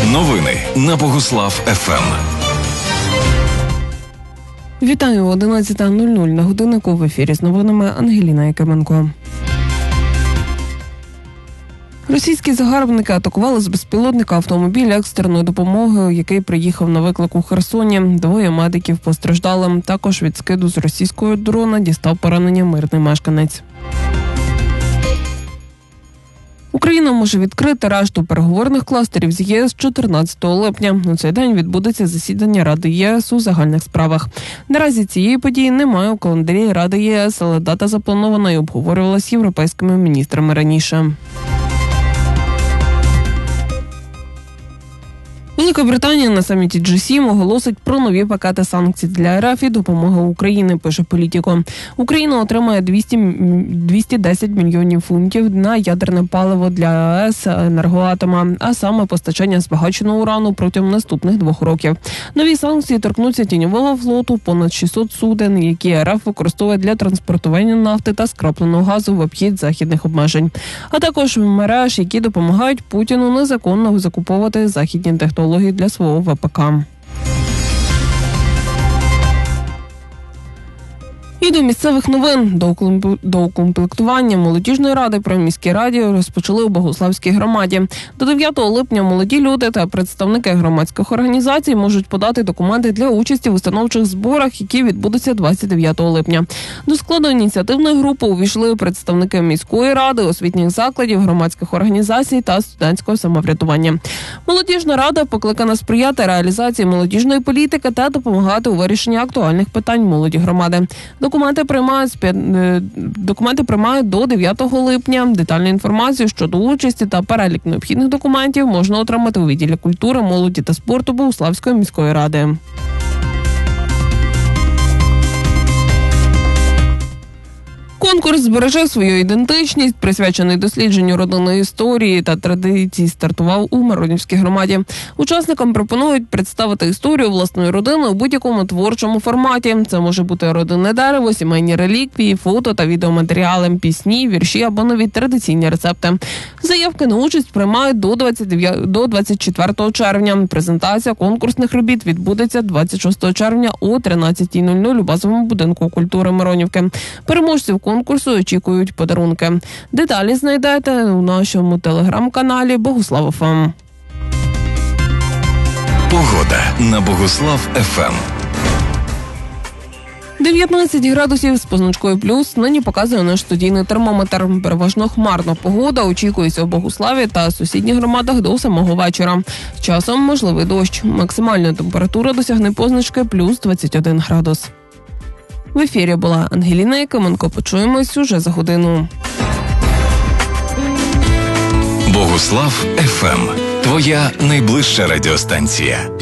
Новини на Богуслав ФМ. Вітаю, 11:00 на годиннику. В ефірі з новинами Ангеліна Якименко. Російські загарбники атакували з безпілотника автомобіль екстреної допомоги, який приїхав на виклик у Херсоні. 2 медиків постраждали. Також від скиду з російського дрона дістав поранення мирний мешканець. Україна може відкрити решту переговорних кластерів з ЄС 14 липня. У цей день відбудеться засідання Ради ЄС у загальних справах. Наразі цієї події немає у календарі Ради ЄС, але дата запланована і обговорювалась європейськими міністрами раніше. Велика Британія на саміті G7 оголосить про нові пакети санкцій для РФ і допомоги Україні, пише Політіко. Україна отримає 210 мільйонів фунтів на ядерне паливо для АЕС «Енергоатома», а саме постачання збагаченого урану протягом наступних 2 років. Нові санкції торкнуться тіньового флоту, понад 600 суден, які РФ використовує для транспортування нафти та скрапленого газу в обхід західних обмежень. А також мереж, які допомагають Путіну незаконно закуповувати західні технології для свого ВПК. І до місцевих новин. До укомплектування молодіжної ради при міській раді розпочали у Богуславській громаді. До 9 липня молоді люди та представники громадських організацій можуть подати документи для участі в установчих зборах, які відбудуться 29 липня. До складу ініціативної групи увійшли представники міської ради, освітніх закладів, громадських організацій та студентського самоврядування. Молодіжна рада покликана сприяти реалізації молодіжної політики та допомагати у вирішенні актуальних питань молоді громади. Документи приймають до 9 липня. Детальну інформацію щодо участі та перелік необхідних документів можна отримати у відділі культури, молоді та спорту Богуславської міської ради. Конкурс «Збережи свою ідентичність», присвячений дослідженню родинної історії та традицій, стартував у Миронівській громаді. Учасникам пропонують представити історію власної родини у будь-якому творчому форматі. Це може бути родинне дерево, сімейні реліквії, фото та відеоматеріали, пісні, вірші або нові традиційні рецепти. Заявки на участь приймають до 24 червня. Презентація конкурсних робіт відбудеться 26 червня о 13:00 у базовому будинку культури Миронівки. Переможців конкурсу очікують подарунки. Деталі знайдете у нашому телеграм-каналі Богуслав ФМ. Погода на Богуслав ФМ. 19 градусів з позначкою плюс нині показує наш студійний термометр. Переважно хмарна погода очікується у Богуславі та сусідніх громадах до самого вечора. Часом можливий дощ. Максимальна температура досягне позначки плюс 21 градус. В ефірі була Ангеліна Якименко. Почуємось уже за годину. Богуслав ФМ. Твоя найближча радіостанція.